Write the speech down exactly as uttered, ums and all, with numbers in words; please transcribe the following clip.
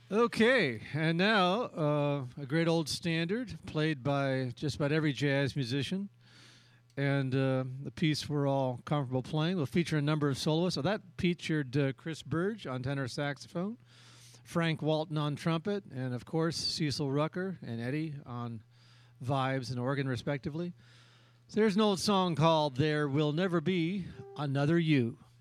Okay, and now uh, a great old standard played by just about every jazz musician. And uh, the piece we're all comfortable playing will feature a number of soloists. So that featured uh, Chris Burge on tenor saxophone, Frank Walton on trumpet, and of course Cecil Rucker and Eddie on vibes and organ, respectively. So there's an old song called There Will Never Be Another You.